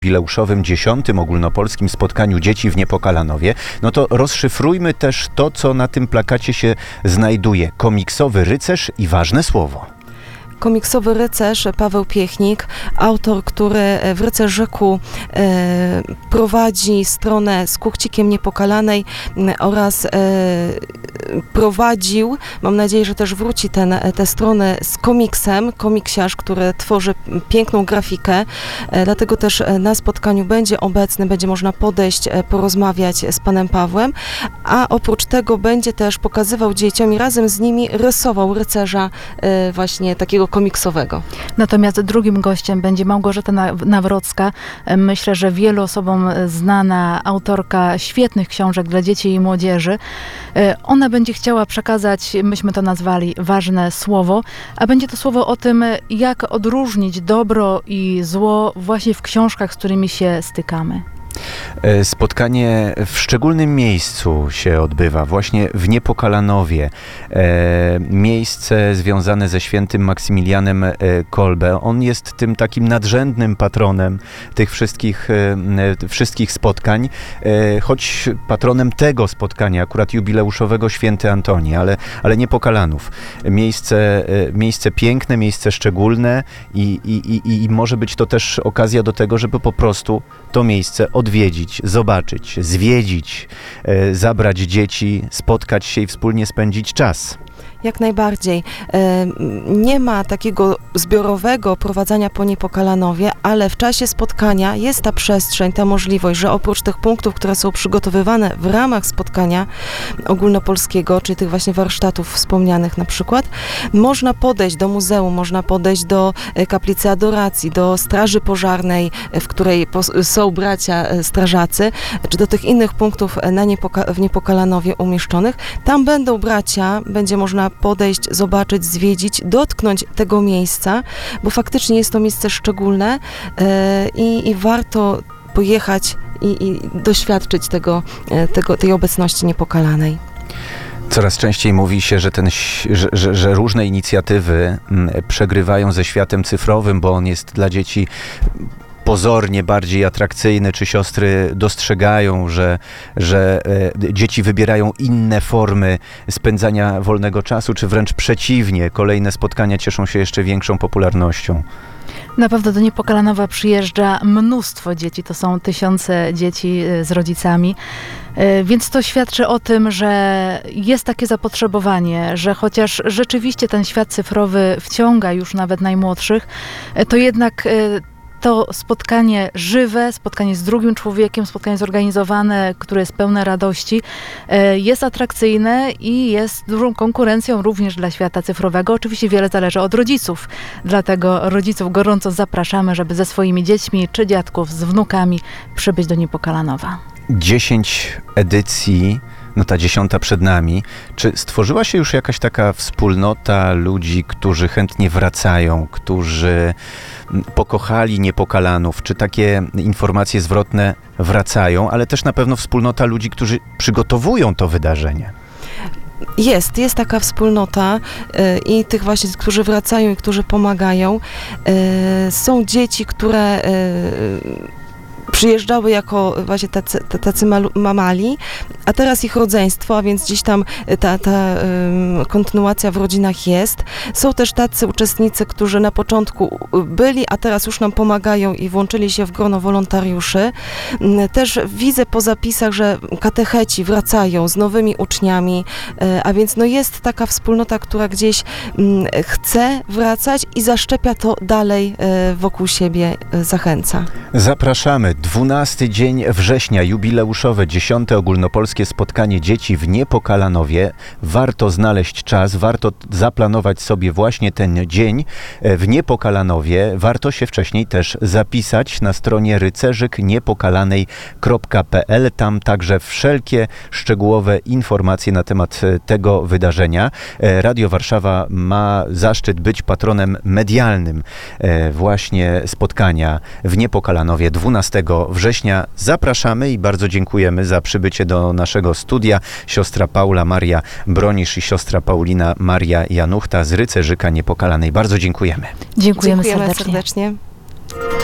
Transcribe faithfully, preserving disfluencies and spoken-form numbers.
jubileuszowym dziesiątym ogólnopolskim spotkaniu dzieci w Niepokalanowie, no to rozszyfrujmy też to, co na tym plakacie się znajduje. Komiksowy rycerz i ważne słowo. Komiksowy rycerz Paweł Piechnik, autor, który w Rycerzyku e, prowadzi stronę z Kuchcikiem Niepokalanej oraz e, prowadził, mam nadzieję, że też wróci ten, tę stronę z komiksem, komiksiarz, który tworzy piękną grafikę, e, dlatego też na spotkaniu będzie obecny, będzie można podejść, e, porozmawiać z panem Pawłem, a oprócz tego będzie też pokazywał dzieciom i razem z nimi rysował rycerza e, właśnie takiego komiksowego. Natomiast drugim gościem będzie Małgorzata Nawrocka. Myślę, że wielu osobom znana autorka świetnych książek dla dzieci i młodzieży. Ona będzie chciała przekazać, myśmy to nazwali, ważne słowo, a będzie to słowo o tym, jak odróżnić dobro i zło właśnie w książkach, z którymi się stykamy. Spotkanie w szczególnym miejscu się odbywa, właśnie w Niepokalanowie. E, miejsce związane ze świętym Maksymilianem Kolbe. On jest tym takim nadrzędnym patronem tych wszystkich, e, wszystkich spotkań, e, choć patronem tego spotkania, akurat jubileuszowego, święty Antoni, ale, ale Niepokalanów. Miejsce, e, miejsce piękne, miejsce szczególne i, i, i, i może być to też okazja do tego, żeby po prostu to miejsce odwiedzić, zobaczyć, zwiedzić, e, zabrać dzieci, spotkać się i wspólnie spędzić czas. Jak najbardziej. Nie ma takiego zbiorowego prowadzenia po Niepokalanowie, ale w czasie spotkania jest ta przestrzeń, ta możliwość, że oprócz tych punktów, które są przygotowywane w ramach spotkania ogólnopolskiego, czyli tych właśnie warsztatów wspomnianych na przykład, można podejść do muzeum, można podejść do kaplicy adoracji, do straży pożarnej, w której są bracia strażacy, czy do tych innych punktów na Niepoka- w Niepokalanowie umieszczonych. Tam będą bracia, będzie można podejść, zobaczyć, zwiedzić, dotknąć tego miejsca, bo faktycznie jest to miejsce szczególne e, i, i warto pojechać i, i doświadczyć tego, e, tego, tej obecności niepokalanej. Coraz częściej mówi się, że, ten, że, że, że różne inicjatywy przegrywają ze światem cyfrowym, bo on jest dla dzieci pozornie bardziej atrakcyjny, czy siostry dostrzegają, że, że e, dzieci wybierają inne formy spędzania wolnego czasu, czy wręcz przeciwnie, kolejne spotkania cieszą się jeszcze większą popularnością. Na pewno do Niepokalanowa przyjeżdża mnóstwo dzieci, to są tysiące dzieci z rodzicami, więc to świadczy o tym, że jest takie zapotrzebowanie, że chociaż rzeczywiście ten świat cyfrowy wciąga już nawet najmłodszych, to jednak to spotkanie żywe, spotkanie z drugim człowiekiem, spotkanie zorganizowane, które jest pełne radości, jest atrakcyjne i jest dużą konkurencją również dla świata cyfrowego. Oczywiście wiele zależy od rodziców, dlatego rodziców gorąco zapraszamy, żeby ze swoimi dziećmi czy dziadków, z wnukami przybyć do Niepokalanowa. Dziesięć edycji, no ta dziesiąta przed nami. Czy stworzyła się już jakaś taka wspólnota ludzi, którzy chętnie wracają, którzy pokochali Niepokalanów? Czy takie informacje zwrotne wracają, ale też na pewno wspólnota ludzi, którzy przygotowują to wydarzenie? Jest, jest taka wspólnota y, i tych właśnie, którzy wracają i którzy pomagają. Y, są dzieci, które y, przyjeżdżały jako właśnie tacy, tacy mamali, a teraz ich rodzeństwo, a więc gdzieś tam ta, ta um, kontynuacja w rodzinach jest. Są też tacy uczestnicy, którzy na początku byli, a teraz już nam pomagają i włączyli się w grono wolontariuszy. Też widzę po zapisach, że katecheci wracają z nowymi uczniami, a więc no jest taka wspólnota, która gdzieś um, chce wracać i zaszczepia to dalej wokół siebie, zachęca. Zapraszamy. dwunasty dzień września, jubileuszowe dziesiąte ogólnopolskie spotkanie dzieci w Niepokalanowie. Warto znaleźć czas, warto zaplanować sobie właśnie ten dzień w Niepokalanowie. Warto się wcześniej też zapisać na stronie rycerzyk niepokalanej kropka p l. Tam także wszelkie szczegółowe informacje na temat tego wydarzenia. Radio Warszawa ma zaszczyt być patronem medialnym właśnie spotkania w Niepokalanowie dwunastego września. Zapraszamy i bardzo dziękujemy za przybycie do naszego studia. Siostra Paula Maria Bronisz i siostra Paulina Maria Januchta z Rycerzyka Niepokalanej. Bardzo dziękujemy. Dziękujemy, Dziękujemy serdecznie. serdecznie.